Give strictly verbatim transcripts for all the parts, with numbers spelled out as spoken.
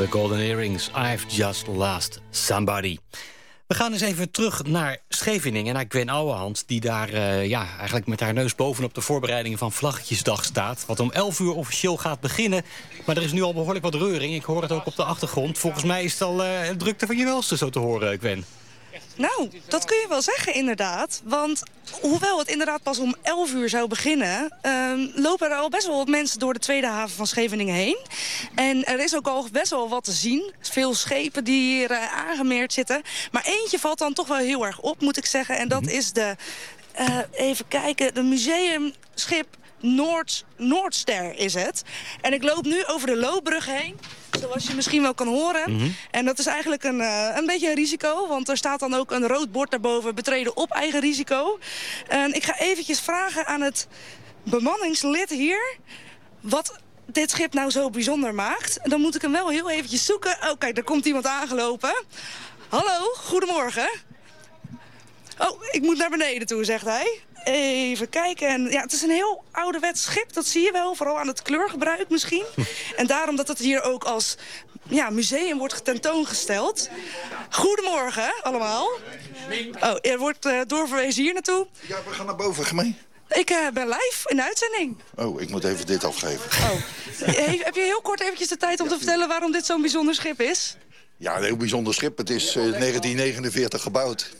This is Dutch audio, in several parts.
The Golden Earrings, I've Just Lost Somebody. We gaan eens even terug naar Scheveningen, naar Gwen Ouwehand, die daar uh, ja, eigenlijk met haar neus bovenop de voorbereidingen van Vlaggetjesdag staat. Wat om elf uur officieel gaat beginnen. Maar er is nu al behoorlijk wat reuring. Ik hoor het ook op de achtergrond. Volgens mij is het al uh, drukte van je welste zo te horen, Gwen. Nou, dat kun je wel zeggen inderdaad. Want hoewel het inderdaad pas om elf uur zou beginnen... Um, lopen er al best wel wat mensen door de tweede haven van Scheveningen heen. En er is ook al best wel wat te zien. Veel schepen die hier uh, aangemeerd zitten. Maar eentje valt dan toch wel heel erg op, moet ik zeggen. En dat is de, uh, even kijken, de museumschip Noord, Noordster is het. En ik loop nu over de Loopbrug heen, zoals je misschien wel kan horen. Mm-hmm. En dat is eigenlijk een, uh, een beetje een risico, want er staat dan ook een rood bord daarboven, betreden op eigen risico. En ik ga eventjes vragen aan het bemanningslid hier wat dit schip nou zo bijzonder maakt. En dan moet ik hem wel heel eventjes zoeken. Oh, kijk, daar komt iemand aangelopen. Hallo, goedemorgen. Oh, ik moet naar beneden toe, zegt hij. Even kijken. En ja, het is een heel ouderwets schip, dat zie je wel. Vooral aan het kleurgebruik misschien. En daarom dat het hier ook als ja, museum wordt tentoongesteld. Goedemorgen allemaal. Oh, er wordt uh, doorverwezen hier naartoe. Ja, we gaan naar boven, gemeen. Ik uh, ben live in de uitzending. Oh, ik moet even dit afgeven. Oh. He, heb je heel kort eventjes de tijd om te vertellen waarom dit zo'n bijzonder schip is? Ja, een heel bijzonder schip. Het is uh, negentien negenenveertig gebouwd.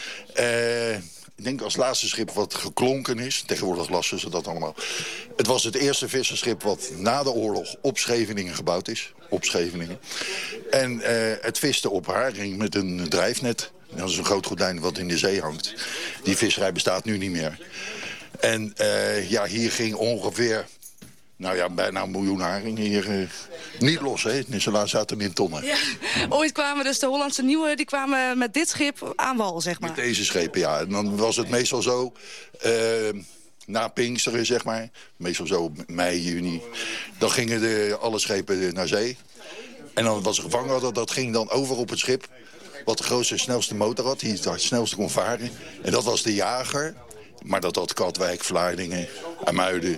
Uh, ik denk als laatste schip wat geklonken is. Tegenwoordig lassen ze dat allemaal. Het was het eerste visserschip wat na de oorlog op Scheveningen gebouwd is. Op Scheveningen. En uh, het viste op haring met een drijfnet. Dat is een groot gordijn wat in de zee hangt. Die visserij bestaat nu niet meer. En uh, ja, hier ging ongeveer, nou ja, bijna een miljoen haringen hier. Uh, niet los, hè. Ze zaten in tonnen. Ja. Ooit kwamen dus de Hollandse Nieuwe, die kwamen met dit schip aan wal, zeg maar. Met deze schepen, ja. En dan was het meestal zo, uh, na Pinksteren, zeg maar. Meestal zo mei, juni. Dan gingen de, alle schepen naar zee. En dan was er gevangen, dat, dat ging dan over op het schip. Wat de grootste en snelste motor had, die het snelste kon varen. En dat was de Jager. Maar dat had Katwijk, Vlaardingen, Amuiden.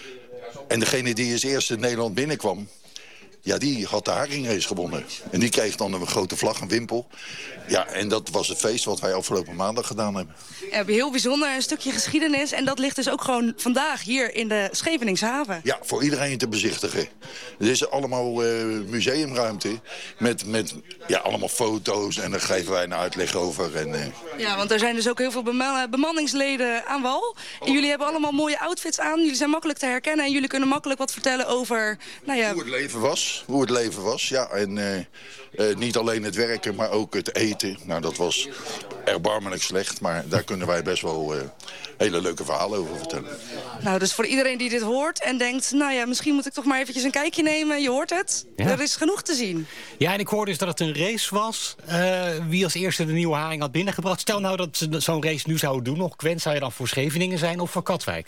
En degene die als eerste in Nederland binnenkwam, ja, die had de haringrace gewonnen. En die kreeg dan een grote vlag, een wimpel. Ja, en dat was het feest wat wij afgelopen maandag gedaan hebben. Ja, heel bijzonder, een stukje geschiedenis. En dat ligt dus ook gewoon vandaag hier in de Scheveningshaven. Ja, voor iedereen te bezichtigen. Het is allemaal uh, museumruimte met, met ja, allemaal foto's. En daar geven wij een uitleg over. En, uh... Ja, want er zijn dus ook heel veel bema- bemanningsleden aan wal. En jullie hebben allemaal mooie outfits aan. Jullie zijn makkelijk te herkennen. En jullie kunnen makkelijk wat vertellen over, nou ja, hoe het leven was. Hoe het leven was, ja. En uh, uh, niet alleen het werken, maar ook het eten. Nou, dat was erbarmelijk slecht, maar daar kunnen wij best wel uh, hele leuke verhalen over vertellen. Nou, dus voor iedereen die dit hoort en denkt, nou ja, misschien moet ik toch maar eventjes een kijkje nemen. Je hoort het. Ja. Er is genoeg te zien. Ja, en ik hoorde dus dat het een race was. Uh, wie als eerste de nieuwe haring had binnengebracht. Stel nou dat ze zo'n race nu zouden doen. Nog Gwen, zou je dan voor Scheveningen zijn of voor Katwijk?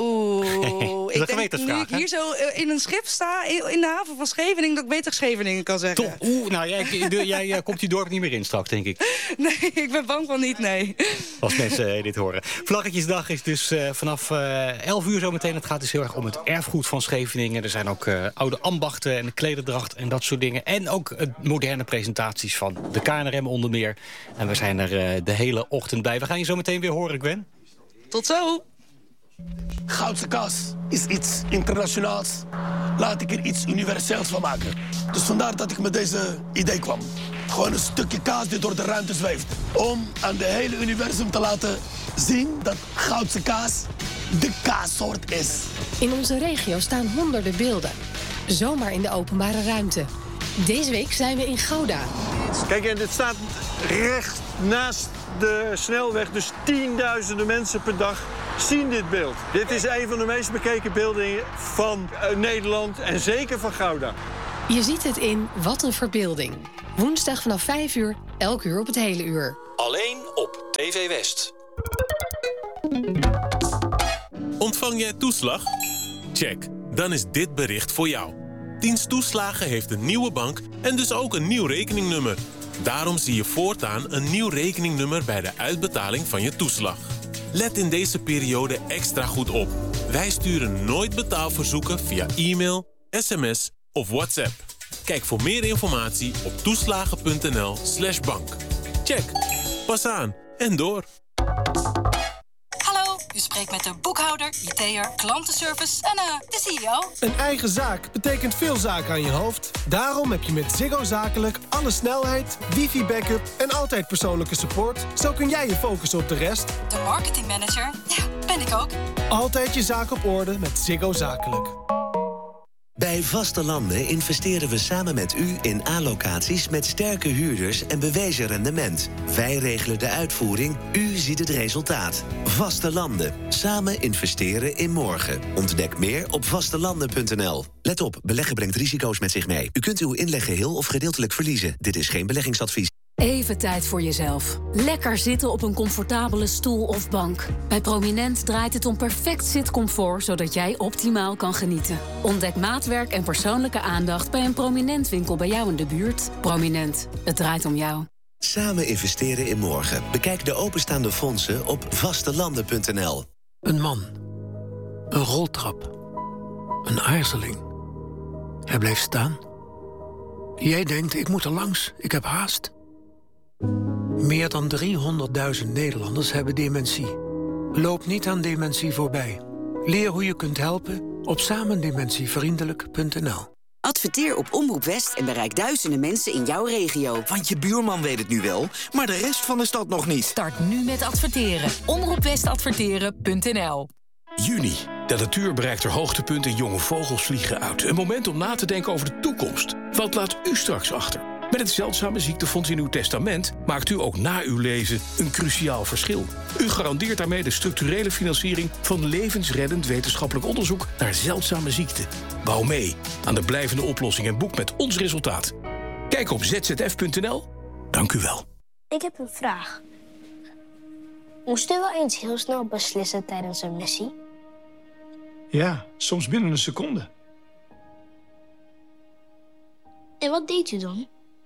Oeh, ik denk nu ik hier zo in een schip sta, in de haven van Scheveningen, dat ik beter Scheveningen kan zeggen. Toch? Oeh, nou, jij, jij, jij komt die dorp niet meer in straks, denk ik. Nee, ik ben bang van niet, nee. Als mensen uh, dit horen. Vlaggetjesdag is dus uh, vanaf uh, elf uur zometeen. Het gaat dus heel erg om het erfgoed van Scheveningen. Er zijn ook uh, oude ambachten en de klederdracht en dat soort dingen. En ook uh, moderne presentaties van de K N R M onder meer. En we zijn er uh, de hele ochtend bij. We gaan je zo meteen weer horen, Gwen. Tot zo! Goudse kaas is iets internationaals. Laat ik er iets universeels van maken. Dus vandaar dat ik met deze idee kwam. Gewoon een stukje kaas die door de ruimte zweeft. Om aan de hele universum te laten zien dat Goudse kaas de kaassoort is. In onze regio staan honderden beelden. Zomaar in de openbare ruimte. Deze week zijn we in Gouda. Kijk, en dit staat recht naast de snelweg. Dus tienduizenden mensen per dag zien dit beeld. Dit is een van de meest bekeken beelden van uh, Nederland en zeker van Gouda. Je ziet het in Wat een Verbeelding. Woensdag vanaf vijf uur, elk uur op het hele uur. Alleen op T V West. Ontvang jij toeslag? Check, dan is dit bericht voor jou. Dienst Toeslagen heeft een nieuwe bank en dus ook een nieuw rekeningnummer. Daarom zie je voortaan een nieuw rekeningnummer bij de uitbetaling van je toeslag. Let in deze periode extra goed op. Wij sturen nooit betaalverzoeken via e-mail, sms of WhatsApp. Kijk voor meer informatie op toeslagen.nl slash bank. Check. Pas aan en door. Hallo, u spreekt met de boekhouder, I T'er, klantenservice en uh, de C E O. Een eigen zaak betekent veel zaken aan je hoofd. Daarom heb je met Ziggo Zakelijk alle snelheid, wifi-backup en altijd persoonlijke support. Zo kun jij je focussen op de rest. De marketingmanager, ja, ben ik ook. Altijd je zaak op orde met Ziggo Zakelijk. Bij Vaste Landen investeren we samen met u in A-locaties met sterke huurders en bewezen rendement. Wij regelen de uitvoering, u ziet het resultaat. Vaste Landen. Samen investeren in morgen. Ontdek meer op vastelanden punt n l. Let op, beleggen brengt risico's met zich mee. U kunt uw inleg geheel of gedeeltelijk verliezen. Dit is geen beleggingsadvies. Even tijd voor jezelf. Lekker zitten op een comfortabele stoel of bank. Bij Prominent draait het om perfect zitcomfort, zodat jij optimaal kan genieten. Ontdek maatwerk en persoonlijke aandacht bij een Prominent winkel bij jou in de buurt. Prominent, het draait om jou. Samen investeren in morgen. Bekijk de openstaande fondsen op vastelanden punt n l. Een man. Een roltrap. Een aarzeling. Hij bleef staan. Jij denkt, ik moet er langs, ik heb haast. Meer dan driehonderdduizend Nederlanders hebben dementie. Loop niet aan dementie voorbij. Leer hoe je kunt helpen op samendementievriendelijk punt n l. Adverteer op Omroep West en bereik duizenden mensen in jouw regio. Want je buurman weet het nu wel, maar de rest van de stad nog niet. Start nu met adverteren. omroep west adverteren punt n l. Juni. De natuur bereikt haar hoogtepunten en jonge vogels vliegen uit. Een moment om na te denken over de toekomst. Wat laat u straks achter? Met het Zeldzame Ziektefonds in uw testament maakt u ook na uw lezen een cruciaal verschil. U garandeert daarmee de structurele financiering van levensreddend wetenschappelijk onderzoek naar zeldzame ziekten. Bouw mee aan de blijvende oplossing en boek met ons resultaat. Kijk op z z f punt n l. Dank u wel. Ik heb een vraag. Moest u wel eens heel snel beslissen tijdens een missie? Ja, soms binnen een seconde. En wat deed u dan?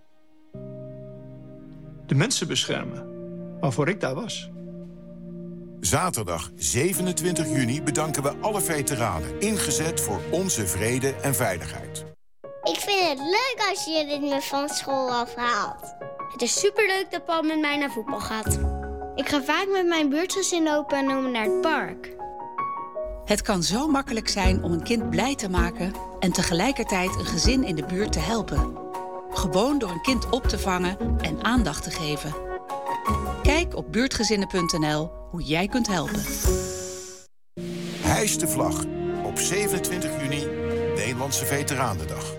De mensen beschermen, waarvoor ik daar was. Zaterdag zevenentwintig juni bedanken we alle veteranen, ingezet voor onze vrede en veiligheid. Ik vind het leuk als je dit me van school afhaalt. Het is superleuk dat Paul met mij naar voetbal gaat. Ik ga vaak met mijn buurtgezin opa en oma naar het park. Het kan zo makkelijk zijn om een kind blij te maken en tegelijkertijd een gezin in de buurt te helpen. Gewoon door een kind op te vangen en aandacht te geven. Kijk op buurtgezinnen punt n l hoe jij kunt helpen. Hijs de vlag. Op zevenentwintig juni, Nederlandse Veteranendag.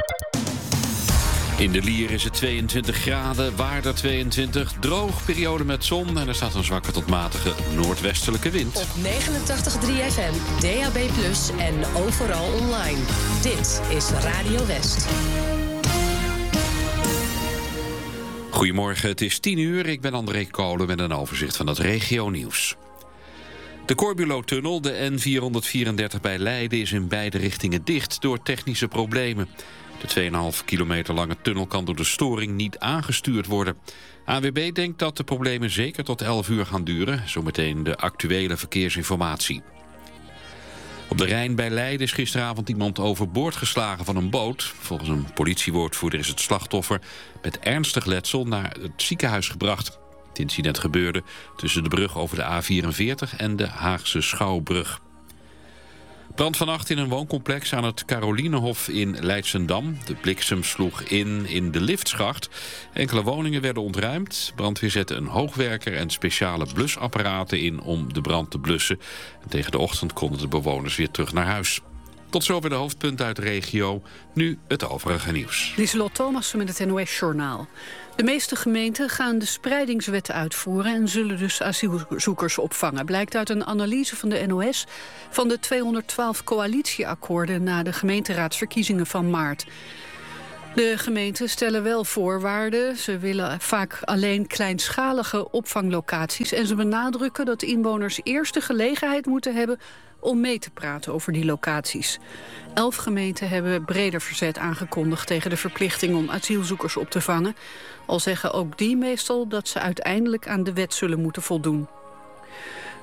In de Lier is het tweeëntwintig graden, Waarder tweeëntwintig, droog, periode met zon... en er staat een zwakke tot matige noordwestelijke wind. Op negenentachtig komma drie F M, D A B plus, en overal online. Dit is Radio West. Goedemorgen, het is tien uur. Ik ben André Kolen met een overzicht van het regionieuws. De Corbulo-tunnel, de N vierhonderdvierendertig bij Leiden, is in beide richtingen dicht door technische problemen. De twee komma vijf kilometer lange tunnel kan door de storing niet aangestuurd worden. A N W B denkt dat de problemen zeker tot elf uur gaan duren. Zometeen de actuele verkeersinformatie. Op de Rijn bij Leiden is gisteravond iemand overboord geslagen van een boot. Volgens een politiewoordvoerder is het slachtoffer met ernstig letsel naar het ziekenhuis gebracht. Het incident gebeurde tussen de brug over de A vierenveertig en de Haagse Schouwbrug. Brand vannacht in een wooncomplex aan het Carolinehof in Leidschendam. De bliksem sloeg in in de liftschacht. Enkele woningen werden ontruimd. Brandweer zette een hoogwerker en speciale blusapparaten in om de brand te blussen. En tegen de ochtend konden de bewoners weer terug naar huis. Tot zover de hoofdpunten uit de regio. Nu het overige nieuws. Lieselot Thomassen met het N O S-journaal. De meeste gemeenten gaan de spreidingswet uitvoeren en zullen dus asielzoekers opvangen. Blijkt uit een analyse van de N O S van de tweehonderdtwaalf coalitieakkoorden na de gemeenteraadsverkiezingen van maart. De gemeenten stellen wel voorwaarden. Ze willen vaak alleen kleinschalige opvanglocaties en ze benadrukken dat inwoners eerst de gelegenheid moeten hebben om mee te praten over die locaties. Elf gemeenten hebben breder verzet aangekondigd tegen de verplichting om asielzoekers op te vangen. Al zeggen ook die meestal dat ze uiteindelijk aan de wet zullen moeten voldoen.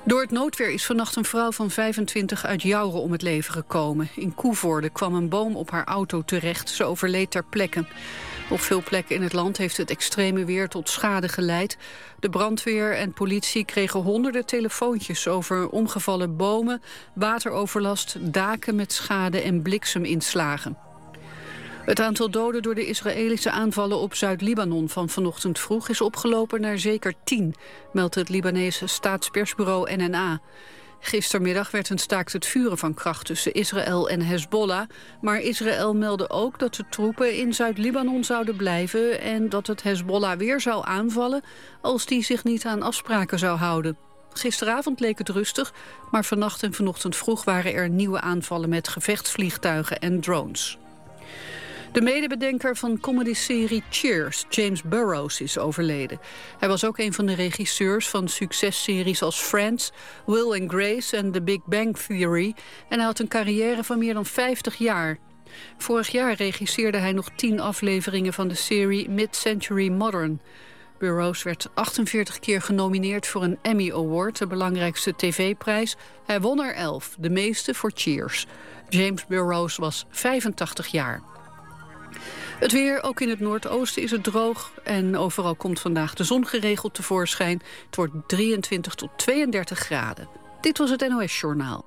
Door het noodweer is vannacht een vrouw van vijfentwintig uit Jouren om het leven gekomen. In Koevoorde kwam een boom op haar auto terecht. Ze overleed ter plekke. Op veel plekken in het land heeft het extreme weer tot schade geleid. De brandweer en politie kregen honderden telefoontjes over omgevallen bomen, wateroverlast, daken met schade en blikseminslagen. Het aantal doden door de Israëlische aanvallen op Zuid-Libanon van vanochtend vroeg is opgelopen naar zeker tien, meldt het Libanese staatspersbureau N N A. Gistermiddag werd een staakt het vuren van kracht tussen Israël en Hezbollah, maar Israël meldde ook dat de troepen in Zuid-Libanon zouden blijven en dat het Hezbollah weer zou aanvallen als die zich niet aan afspraken zou houden. Gisteravond leek het rustig, maar vannacht en vanochtend vroeg waren er nieuwe aanvallen met gevechtsvliegtuigen en drones. De medebedenker van comedyserie Cheers, James Burrows, is overleden. Hij was ook een van de regisseurs van successeries als Friends, Will and Grace en The Big Bang Theory. En hij had een carrière van meer dan vijftig jaar. Vorig jaar regisseerde hij nog tien afleveringen van de serie Mid-Century Modern. Burrows werd achtenveertig keer genomineerd voor een Emmy Award, de belangrijkste tv-prijs. Hij won er elf, de meeste voor Cheers. James Burrows was vijfentachtig jaar. Het weer, ook in het noordoosten is het droog en overal komt vandaag de zon geregeld tevoorschijn. Het wordt drieëntwintig tot tweeëndertig graden. Dit was het N O S-journaal.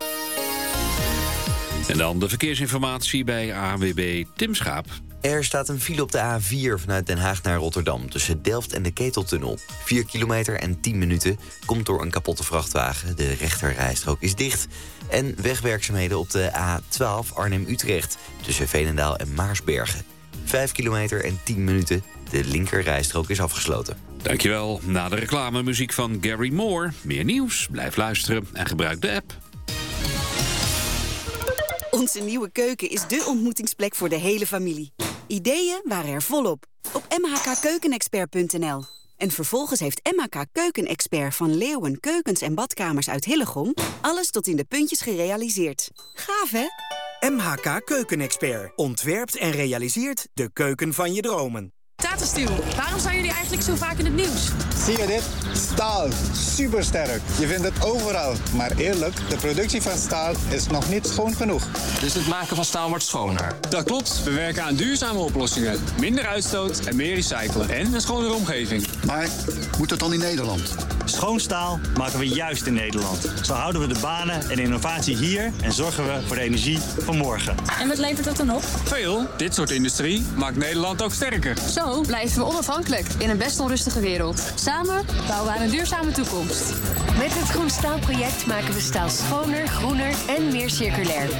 En dan de verkeersinformatie bij A N W B Tim Schaap. Er staat een file op de A vier vanuit Den Haag naar Rotterdam tussen Delft en de Keteltunnel. vier kilometer en tien minuten komt door een kapotte vrachtwagen. De rechterrijstrook is dicht. En wegwerkzaamheden op de A twaalf Arnhem-Utrecht tussen Veenendaal en Maarsbergen. vijf kilometer en tien minuten. De linkerrijstrook is afgesloten. Dankjewel. Na de reclame muziek van Gary Moore. Meer nieuws, blijf luisteren en gebruik de app. Onze nieuwe keuken is dé ontmoetingsplek voor de hele familie. Ideeën waren er volop. Op m h k keukenexpert punt n l. En vervolgens heeft M H K Keukenexpert van Leeuwen Keukens en Badkamers uit Hillegom alles tot in de puntjes gerealiseerd. Gaaf, hè? M H K Keukenexpert ontwerpt en realiseert de keuken van je dromen. Tata Steel, waarom zijn jullie eigenlijk zo vaak in het nieuws? Zie je dit? Staal. Supersterk. Je vindt het overal. Maar eerlijk, de productie van staal is nog niet schoon genoeg. Dus het maken van staal wordt schoner? Dat klopt. We werken aan duurzame oplossingen. Minder uitstoot en meer recyclen. En een schonere omgeving. Maar moet dat dan in Nederland? Schoon staal maken we juist in Nederland. Zo houden we de banen en innovatie hier en zorgen we voor de energie van morgen. En wat levert dat dan op? Veel. Dit soort industrie maakt Nederland ook sterker. Zo blijven we onafhankelijk in een best onrustige wereld. Samen bouwen we aan een duurzame toekomst. Met het Groen Staalproject maken we staal schoner, groener en meer circulair.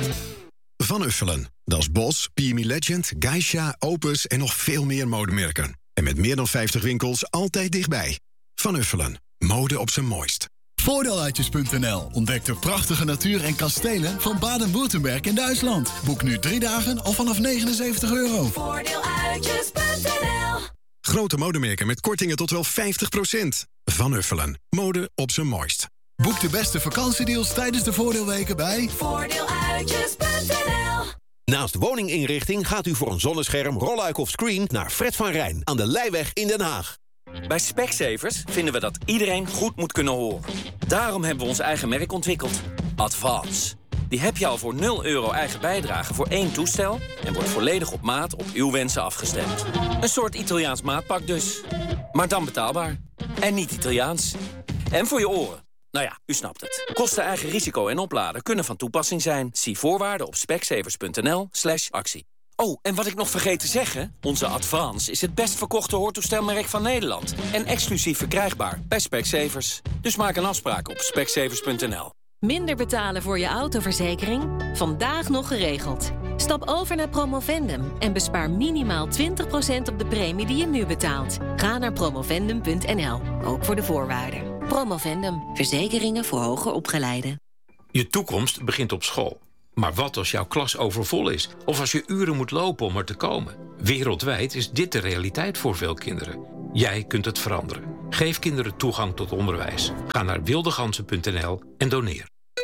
Van Uffelen. Dat is Bos, P M E Legend, Geisha, Opus en nog veel meer modemerken. En met meer dan vijftig winkels altijd dichtbij. Van Uffelen. Mode op zijn mooist. Voordeeluitjes punt n l ontdekt de prachtige natuur en kastelen van Baden-Württemberg in Duitsland. Boek nu drie dagen al vanaf negenenzeventig euro. Voordeeluitjes punt n l. Grote modemerken met kortingen tot wel vijftig procent. Van Uffelen. Mode op zijn mooist. Boek de beste vakantiedeals tijdens de voordeelweken bij Voordeeluitjes punt n l. Naast woninginrichting gaat u voor een zonnescherm, rolluik of screen naar Fred van Rijn aan de Leijweg in Den Haag. Bij Specsavers vinden we dat iedereen goed moet kunnen horen. Daarom hebben we ons eigen merk ontwikkeld. Advance. Die heb je al voor nul euro eigen bijdrage voor één toestel en wordt volledig op maat op uw wensen afgestemd. Een soort Italiaans maatpak dus. Maar dan betaalbaar. En niet Italiaans. En voor je oren. Nou ja, u snapt het. Kosten eigen risico en opladen kunnen van toepassing zijn. Zie voorwaarden op specsavers punt n l slash actie. Oh, en wat ik nog vergeet te zeggen, onze Advance is het best verkochte hoortoestelmerk van Nederland. En exclusief verkrijgbaar bij Specsavers. Dus maak een afspraak op specsavers punt n l. Minder betalen voor je autoverzekering? Vandaag nog geregeld. Stap over naar Promovendum en bespaar minimaal twintig procent op de premie die je nu betaalt. Ga naar promovendum punt n l, ook voor de voorwaarden. Promovendum, verzekeringen voor hoger opgeleiden. Je toekomst begint op school. Maar wat als jouw klas overvol is? Of als je uren moet lopen om er te komen? Wereldwijd is dit de realiteit voor veel kinderen. Jij kunt het veranderen. Geef kinderen toegang tot onderwijs. Ga naar wildegansen punt n l en doneer.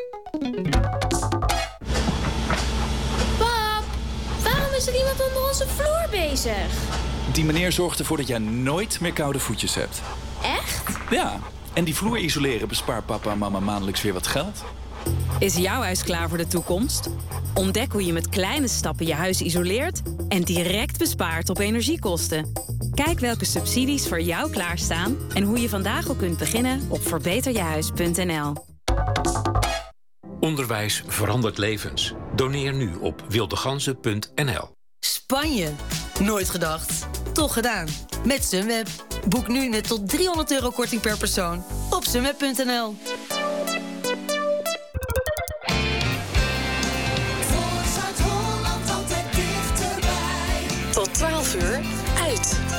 Pap, waarom is er iemand onder onze vloer bezig? Die meneer zorgt ervoor dat jij nooit meer koude voetjes hebt. Echt? Ja, En die vloer isoleren bespaart papa en mama maandelijks weer wat geld. Is jouw huis klaar voor de toekomst? Ontdek hoe je met kleine stappen je huis isoleert en direct bespaart op energiekosten. Kijk welke subsidies voor jou klaarstaan en hoe je vandaag al kunt beginnen op verbeter je huis punt n l. Onderwijs verandert levens. Doneer nu op wildeganzen punt n l. Spanje? Nooit gedacht. Toch gedaan. Met Sunweb. Boek nu met tot driehonderd euro korting per persoon op sunweb punt n l.